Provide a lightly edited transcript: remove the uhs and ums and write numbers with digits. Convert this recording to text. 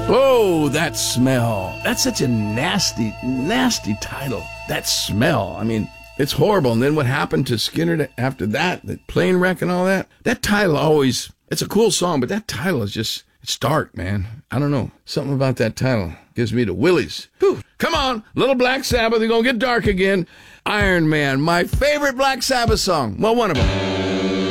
Oh, That Smell. That's such a nasty, nasty title. That Smell. I mean, it's horrible. And then what happened to Skinner after that, the plane wreck and all that? That title always, it's a cool song, but that title is just, it's dark, man. I don't know. Something about that title gives me the willies. Whew. Come on, little Black Sabbath, they're going to get dark again. Iron Man, my favorite Black Sabbath song. Well, one of them.